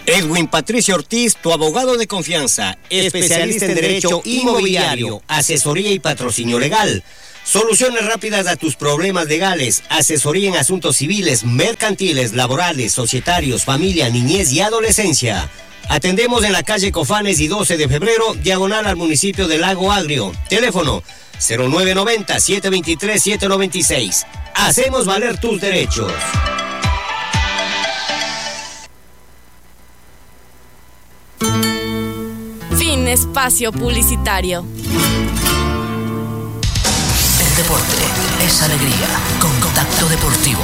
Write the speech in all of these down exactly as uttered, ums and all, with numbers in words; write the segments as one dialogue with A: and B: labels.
A: Edwin Patricio Ortiz, tu abogado de confianza, especialista en derecho inmobiliario, asesoría y patrocinio legal. Soluciones rápidas a tus problemas legales, asesoría en asuntos civiles, mercantiles, laborales, societarios, familia, niñez y adolescencia. Atendemos en la calle Cofanes y doce de febrero, diagonal al municipio de Lago Agrio. Teléfono cero nueve nueve cero, siete dos tres, siete nueve seis. Hacemos valer tus derechos.
B: Fin espacio publicitario.
C: El deporte es alegría. Contacto Deportivo.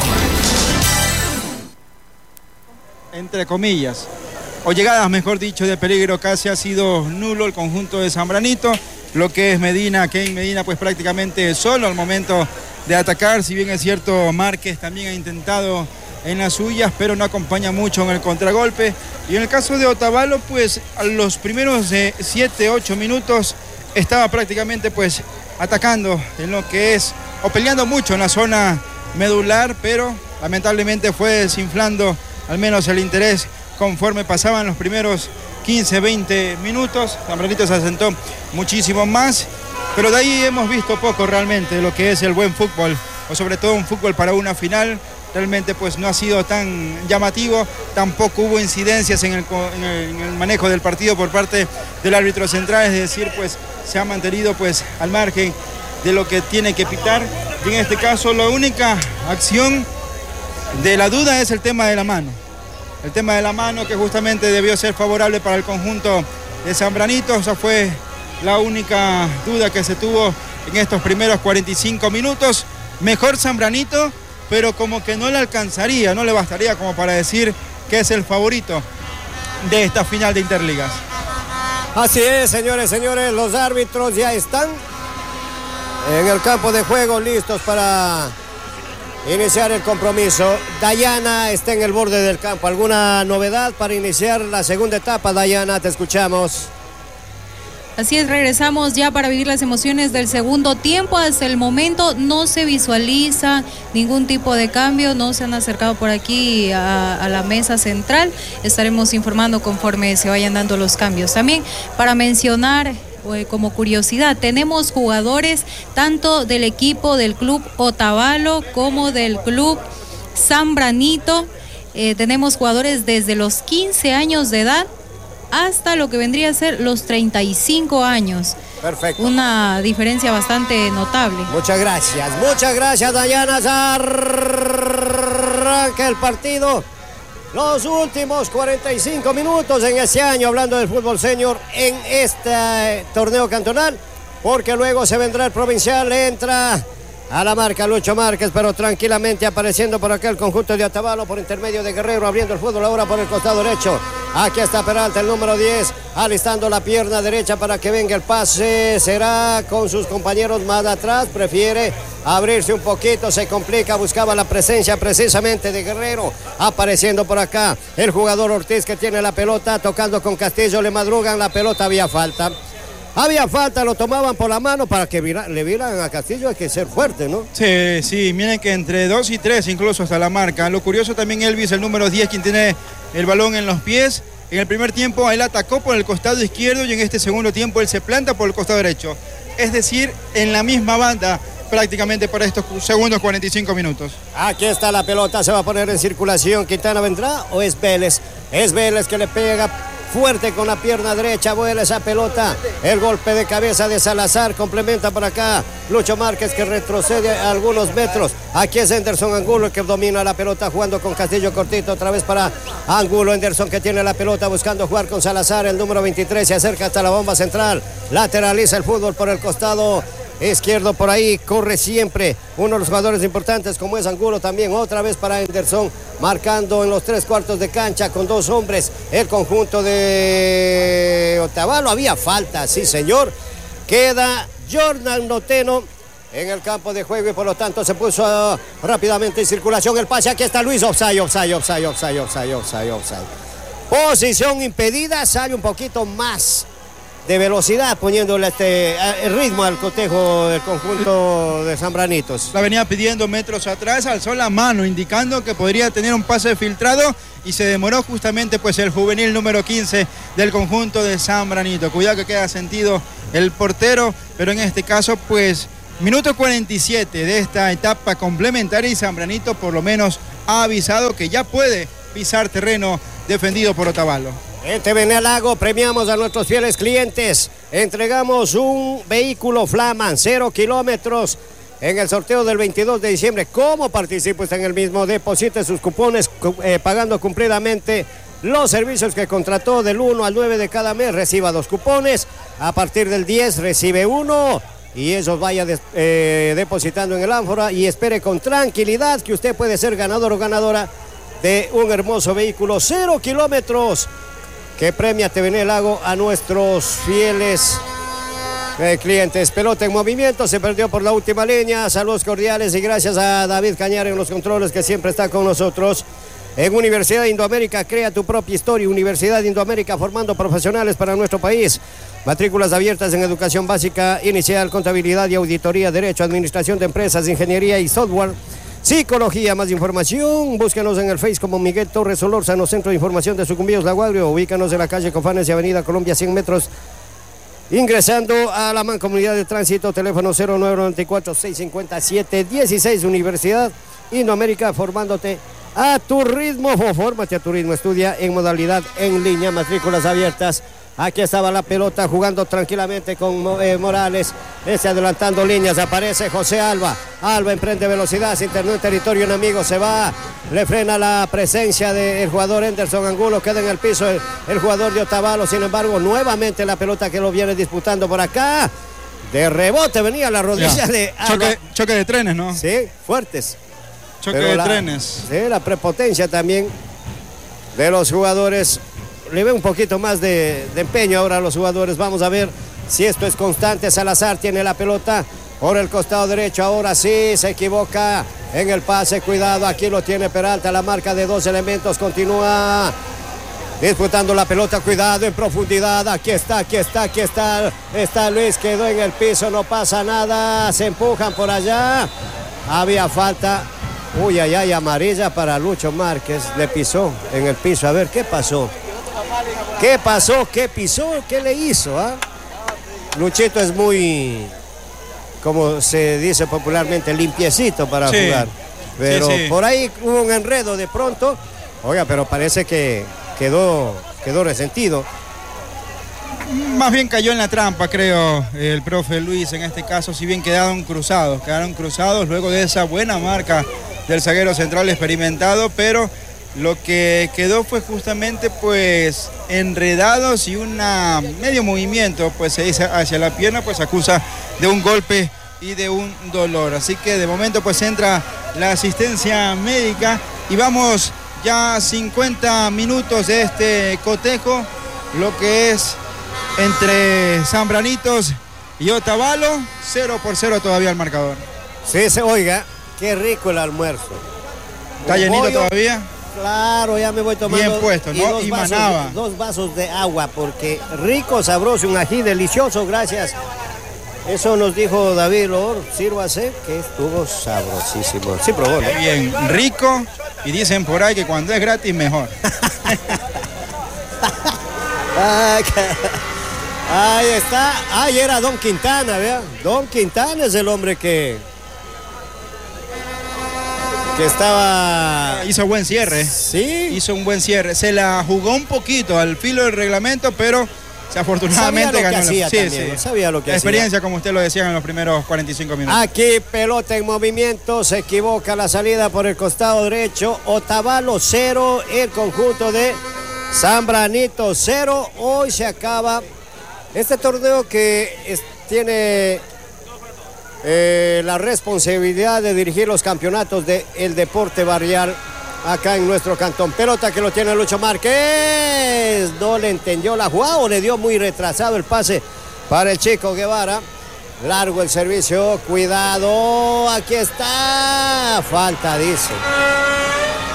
D: Entre comillas, o llegadas, mejor dicho, de peligro, casi ha sido nulo el conjunto de Zambranito. Lo que es Medina, Kevin Medina, pues prácticamente solo al momento de atacar. Si bien es cierto, Márquez también ha intentado en las suyas, pero no acompaña mucho en el contragolpe. Y en el caso de Otavalo, pues a los primeros siete, ocho minutos estaba prácticamente pues atacando en lo que es, o peleando mucho en la zona medular, pero lamentablemente fue desinflando al menos el interés conforme pasaban los primeros quince, veinte minutos. Zambranito se asentó muchísimo más, pero de ahí hemos visto poco realmente de lo que es el buen fútbol, o sobre todo un fútbol para una final. Realmente pues no ha sido tan llamativo, tampoco hubo incidencias en el, en el, en el manejo del partido por parte del árbitro central, es decir, pues se ha mantenido pues al margen de lo que tiene que pitar. Y en este caso la única acción de la duda es el tema de la mano. El tema de la mano que justamente debió ser favorable para el conjunto de Zambranito. Esa fue la única duda que se tuvo en estos primeros cuarenta y cinco minutos. Mejor Zambranito, pero como que no le alcanzaría, no le bastaría como para decir que es el favorito de esta final de Interligas.
E: Así es, señores, señores, los árbitros ya están en el campo de juego listos para iniciar el compromiso. Dayana está en el borde del campo. ¿Alguna novedad para iniciar la segunda etapa, Dayana? Te escuchamos.
F: Así es, regresamos ya para vivir las emociones del segundo tiempo. Hasta el momento no se visualiza ningún tipo de cambio, no se han acercado por aquí a, a la mesa central. Estaremos informando conforme se vayan dando los cambios. También para mencionar, eh, como curiosidad, tenemos jugadores tanto del equipo del club Otavalo como del club Zambranito. Eh, tenemos jugadores desde los quince años de edad hasta lo que vendría a ser los treinta y cinco años.
E: Perfecto.
F: Una diferencia bastante notable.
E: Muchas gracias, muchas gracias, Dayana. Arranca el partido. Los últimos cuarenta y cinco minutos en este año, hablando del fútbol senior en este torneo cantonal, porque luego se vendrá el provincial. Entra a la marca Lucho Márquez, pero tranquilamente apareciendo por acá el conjunto de Otavalo por intermedio de Guerrero, abriendo el fútbol ahora por el costado derecho. Aquí está Peralta, el número diez, alistando la pierna derecha para que venga el pase. Será con sus compañeros más atrás, prefiere abrirse un poquito, se complica, buscaba la presencia precisamente de Guerrero. Apareciendo por acá el jugador Ortiz, que tiene la pelota, tocando con Castillo, le madrugan la pelota, había falta. Había falta, lo tomaban por la mano para que vira, le vieran a Castillo. Hay que ser fuerte, ¿no?
D: Sí, sí, miren que entre dos y tres incluso hasta la marca. Lo curioso también, Elvis, el número diez, quien tiene el balón en los pies. En el primer tiempo él atacó por el costado izquierdo y en este segundo tiempo él se planta por el costado derecho. Es decir, en la misma banda prácticamente para estos segundos cuarenta y cinco minutos.
E: Aquí está la pelota, se va a poner en circulación. ¿Quintana vendrá o es Vélez? Es Vélez que le pega fuerte con la pierna derecha, vuela esa pelota, el golpe de cabeza de Salazar, complementa por acá Lucho Márquez, que retrocede algunos metros. Aquí es Anderson Angulo el que domina la pelota, jugando con Castillo cortito, otra vez para Angulo. Anderson que tiene la pelota buscando jugar con Salazar, el número veintitrés se acerca hasta la bomba central, lateraliza el fútbol por el costado izquierdo, por ahí corre siempre uno de los jugadores importantes como es Angulo. También otra vez para Anderson, marcando en los tres cuartos de cancha con dos hombres el conjunto de Otavalo. Había falta, sí señor. Queda Jordan Noteno en el campo de juego y por lo tanto se puso uh, rápidamente en circulación el pase. Aquí está Luis, offside, offside, offside, offside, offside, offside, offside. Posición impedida, sale un poquito más de velocidad, poniéndole este, el ritmo al cotejo del conjunto de Zambranitos.
D: La venía pidiendo metros atrás, alzó la mano indicando que podría tener un pase filtrado y se demoró justamente pues el juvenil número quince del conjunto de Zambranito. Cuidado que queda sentido el portero, pero en este caso pues minuto cuarenta y siete de esta etapa complementaria y Zambranito por lo menos ha avisado que ya puede pisar terreno defendido por Otavalo.
E: En T V N Lago premiamos a nuestros fieles clientes. Entregamos un vehículo Flaman, cero kilómetros, en el sorteo del veintidós de diciembre. ¿Cómo participa usted en el mismo? Deposite sus cupones eh, pagando cumplidamente los servicios que contrató del uno al nueve de cada mes. Reciba dos cupones. A partir del diez recibe uno. Y esos vaya de, eh, depositando en el ánfora y espere con tranquilidad que usted puede ser ganador o ganadora de un hermoso vehículo cero kilómetros que premia T V N Lago a nuestros fieles eh, clientes. Pelota en movimiento, se perdió por la última línea. Saludos cordiales y gracias a David Cañar en los controles que siempre está con nosotros. En Universidad de Indoamérica, crea tu propia historia. Universidad de Indoamérica, formando profesionales para nuestro país. Matrículas abiertas en educación básica, inicial, contabilidad y auditoría, derecho, administración de empresas, ingeniería y software, psicología. Más información, búscanos en el Face como Miguel Torres Solórzano, Centro de Información de Sucumbíos La Guagrio. Ubícanos en la calle Cofanes y Avenida Colombia, cien metros. Ingresando a la Mancomunidad de Tránsito, teléfono cero nueve nueve cuatro, seis cinco siete, uno seis. Universidad Indoamérica, formándote a tu ritmo. Fórmate a tu ritmo, estudia en modalidad en línea, matrículas abiertas. Aquí estaba la pelota jugando tranquilamente con eh, Morales, este adelantando líneas, aparece José Alba, Alba emprende velocidad, se internó en territorio enemigo, se va, le frena la presencia del jugador Henderson Angulo, queda en el piso el, el jugador de Otavalo, sin embargo nuevamente la pelota que lo viene disputando por acá, de rebote venía la rodilla ya. de Alba.
D: Choque, choque de trenes, ¿no?
E: Sí, fuertes.
D: Choque
E: Pero
D: de
E: la,
D: trenes.
E: Sí, la prepotencia también de los jugadores. Le ve un poquito más de, de empeño ahora a los jugadores. Vamos a ver si esto es constante. Salazar tiene la pelota por el costado derecho. Ahora sí se equivoca en el pase. Cuidado, aquí lo tiene Peralta. La marca de dos elementos continúa disputando la pelota. Cuidado en profundidad. Aquí está, aquí está, aquí está. Está Luis, quedó en el piso. No pasa nada. Se empujan por allá. Había falta. Uy, ay, ay, amarilla para Lucho Márquez. Le pisó en el piso. A ver, ¿qué pasó? ¿Qué pasó? ¿Qué pisó? ¿Qué le hizo? ¿Ah? Luchito es muy, como se dice popularmente, limpiecito para sí, jugar. Pero sí, sí. por ahí hubo un enredo de pronto. Oiga, pero parece que quedó, quedó resentido.
D: Más bien cayó en la trampa, creo, el profe Luis en este caso, si bien quedaron cruzados. Quedaron cruzados luego de esa buena marca del zaguero central experimentado, pero lo que quedó fue justamente pues enredados y un medio movimiento pues se dice hacia la pierna, pues acusa de un golpe y de un dolor. Así que de momento pues entra la asistencia médica y vamos ya cincuenta minutos de este cotejo, lo que es entre Zambranitos y Otavalo, cero por cero todavía el marcador.
E: Sí, se oiga, qué rico el almuerzo.
D: ¿Está llenito todavía?
E: Claro, ya me voy tomando.
D: Bien puesto, ¿no?
E: Y,
D: y
E: vasos,
D: manaba.
E: Dos vasos de agua, porque rico, sabroso, un ají delicioso, gracias. Eso nos dijo David Lor, sírvase, que estuvo sabrosísimo. Sí, probó, ¿no?
D: Bien, rico, y dicen por ahí que cuando es gratis, mejor.
E: Ahí está, ahí era Don Quintana, ¿vea? Don Quintana es el hombre que... que estaba...
D: Hizo buen cierre.
E: Sí.
D: Hizo un buen cierre. Se la jugó un poquito al filo del reglamento, pero se afortunadamente
E: sabía lo
D: ganó.
E: Que hacía
D: sí,
E: también,
D: sí.
E: Sabía lo que
D: la
E: hacía.
D: experiencia, como usted lo decía en los primeros cuarenta y cinco minutos.
E: Aquí pelota en movimiento, se equivoca la salida por el costado derecho. Otavalo cero, el conjunto de Zambranito cero. Hoy se acaba este torneo que es, tiene... Eh, la responsabilidad de dirigir los campeonatos del deporte barrial acá en nuestro cantón. Pelota que lo tiene Lucho Márquez, no le entendió la jugada o le dio muy retrasado el pase para el chico Guevara. Largo el servicio, cuidado, aquí está, falta dice.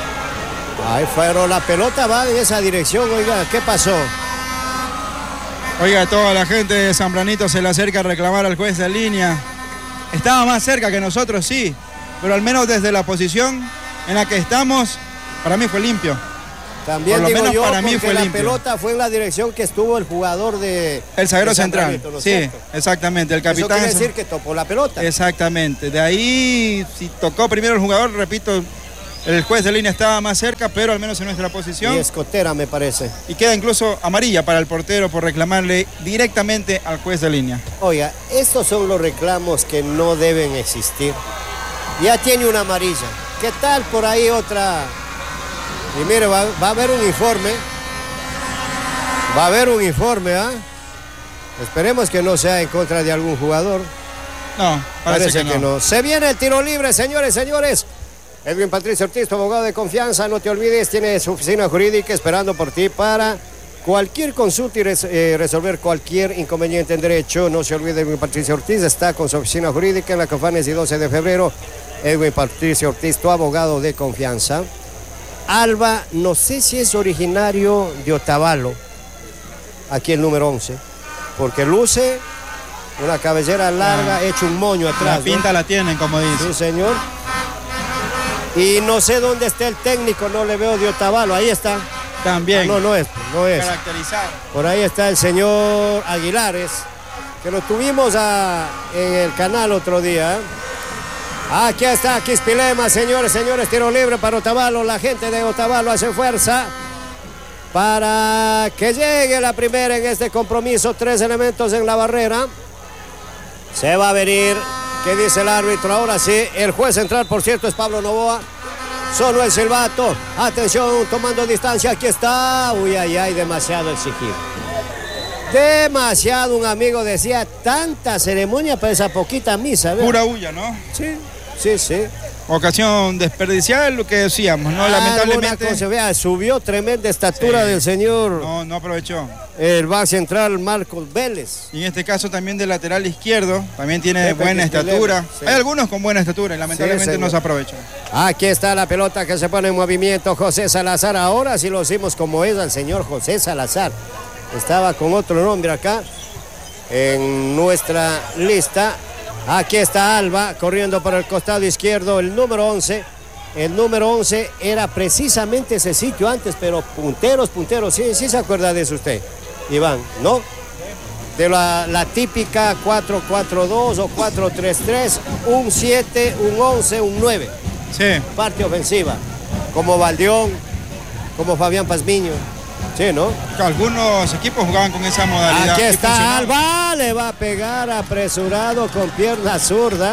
E: Ahí fueron, la pelota va en esa dirección, oiga, ¿qué pasó?
D: Oiga, toda la gente de Zambranito se le acerca a reclamar al juez de línea. Estaba más cerca que nosotros, sí, pero al menos desde la posición en la que estamos, para mí fue limpio.
E: También
D: Por lo
E: digo
D: menos
E: yo,
D: para mí fue
E: la
D: limpio.
E: pelota fue en la dirección que estuvo el jugador de...
D: El zaguero
E: de
D: central,
E: Zambranito, ¿no es
D: sí,
E: cierto?
D: exactamente. El capitán...
E: Eso quiere decir que topó la pelota.
D: Exactamente. De ahí, si tocó primero el jugador, repito, el juez de línea estaba más cerca, pero al menos en nuestra posición.
E: Y escotera, me parece.
D: Y queda incluso amarilla para el portero por reclamarle directamente al juez de línea.
E: Oiga, estos son los reclamos que no deben existir. Ya tiene una amarilla. ¿Qué tal por ahí otra? Y mire, va, va a haber un informe. Va a haber un informe, ¿ah? Esperemos que no sea en contra de algún jugador.
D: No, parece,
E: Parece
D: que,
E: que
D: no.
E: no. Se viene el tiro libre, señores, señores. Edwin Patricio Ortiz, tu abogado de confianza, no te olvides, tiene su oficina jurídica esperando por ti para cualquier consulta y res, eh, resolver cualquier inconveniente en derecho. No se olvide, Edwin Patricio Ortiz está con su oficina jurídica en la Cofanes y doce de febrero. Edwin Patricio Ortiz, tu abogado de confianza. Alba, no sé si es originario de Otavalo, aquí el número once, porque luce una cabellera larga, ah, hecho un moño atrás.
D: La pinta, ¿no? La tienen, como dice.
E: Sí, señor. Y no sé dónde está el técnico, no le veo de Otavalo, ahí está.
D: También.
E: Ah, no, no es, no es.
D: Caracterizado.
E: Por ahí está el señor Aguilares, que lo tuvimos a, en el canal otro día. Aquí está Quispilema, señores, señores, tiro libre para Otavalo. La gente de Otavalo hace fuerza para que llegue la primera en este compromiso. Tres elementos en la barrera. Se va a venir. ¿Qué dice el árbitro? Ahora sí, el juez central, por cierto, es Pablo Novoa. Solo el silbato. Atención, tomando distancia. Aquí está. Uy, ay, ay, demasiado exigido. Demasiado, un amigo decía, tanta ceremonia para esa poquita misa. ¿Verdad?
D: Pura huya, ¿no?
E: Sí, sí, sí.
D: Ocasión desperdiciada, lo que decíamos, ¿no? Lamentablemente.
E: Cosa, vea, subió tremenda estatura sí. del señor.
D: No, no aprovechó.
E: El back central Marcos Vélez.
D: Y en este caso también del lateral izquierdo, también tiene Pepe buena estatura. Sí. Hay algunos con buena estatura y lamentablemente sí, no se aprovechó.
E: Aquí está la pelota que se pone en movimiento. José Salazar, ahora sí lo hicimos como es al señor José Salazar. Estaba con otro nombre acá en nuestra lista. Aquí está Alba corriendo por el costado izquierdo, el número once. El número once era precisamente ese sitio antes, pero punteros, punteros, sí, sí se acuerda de eso usted, Iván, ¿no? De la, la típica cuatro cuatro dos o cuatro tres tres, un siete, un once, un nueve.
D: Sí.
E: Parte ofensiva, como Valdión, como Fabián Pazmiño. Sí, ¿no?
D: Algunos equipos jugaban con esa modalidad.
E: Aquí está Alba, le va a pegar apresurado con pierna zurda.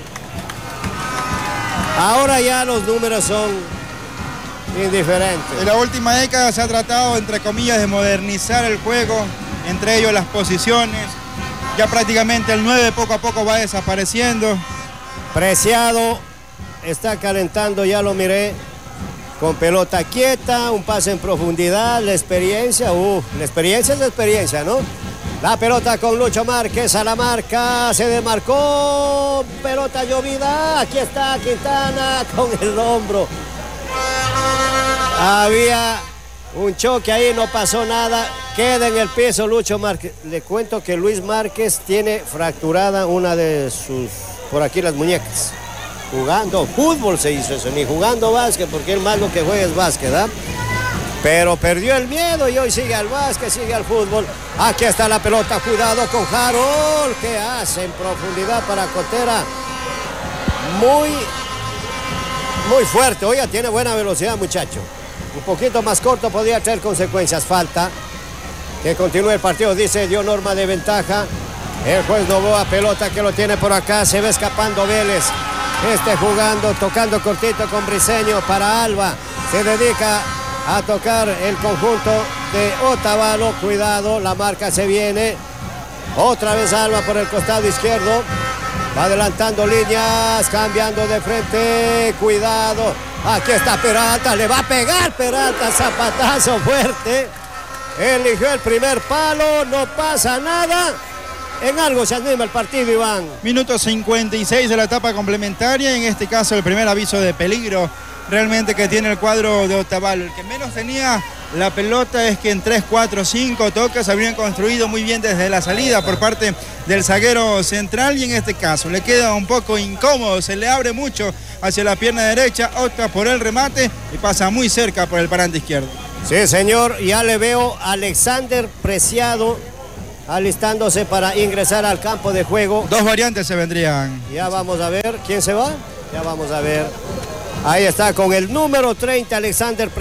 E: Ahora ya los números son indiferentes.
D: En la última década se ha tratado, entre comillas, de modernizar el juego, entre ellos las posiciones. Ya prácticamente el nueve poco a poco va desapareciendo.
E: Preciado está calentando, ya lo miré. Con pelota quieta, un pase en profundidad, la experiencia, uh, la experiencia es la experiencia, ¿no? La pelota con Lucho Márquez a la marca, se desmarcó, pelota llovida, aquí está Quintana con el hombro. Había un choque ahí, no pasó nada, queda en el piso Lucho Márquez. Le cuento que Luis Márquez tiene fracturada una de sus, por aquí las muñecas. Jugando fútbol se hizo eso, ni jugando básquet, porque él más lo que juega es básquet, ¿ah? Pero perdió el miedo y hoy sigue al básquet, sigue al fútbol. Aquí está la pelota, cuidado con Harold, que hace en profundidad para Cotera. Muy, muy fuerte, oiga, tiene buena velocidad, muchacho. Un poquito más corto podría traer consecuencias, falta. Que continúe el partido, dice, dio norma de ventaja. El juez Novoa, pelota que lo tiene por acá, se ve escapando Vélez. Este jugando, tocando cortito con Briseño para Alba. Se dedica a tocar el conjunto de Otavalo. Cuidado, la marca se viene. Otra vez Alba por el costado izquierdo. Va adelantando líneas, cambiando de frente. Cuidado. Aquí está Peralta, le va a pegar Peralta, zapatazo fuerte. Eligió el primer palo, no pasa nada. En algo se anima el partido, Iván.
D: Minuto cincuenta y seis de la etapa complementaria. En este caso el primer aviso de peligro realmente que tiene el cuadro de Otavalo. El que menos tenía La pelota es que en tres, cuatro, cinco toques habrían construido muy bien desde la salida por parte del zaguero central, y en este caso le queda un poco incómodo, se le abre mucho hacia la pierna derecha, opta por el remate y pasa muy cerca por el parante izquierdo.
E: Sí, señor, ya le veo a Alexander Preciado alistándose para ingresar al campo de juego.
D: Dos variantes se vendrían.
E: Ya vamos a ver quién se va. Ya vamos a ver. Ahí está con el número treinta, Alexander Preciado.